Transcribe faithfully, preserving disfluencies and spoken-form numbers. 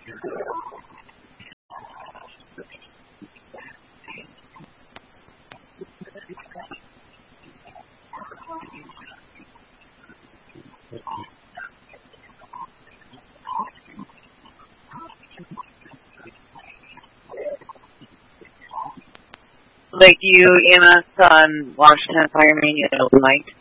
Like you, E M S on Washington Fire Main, you know, light.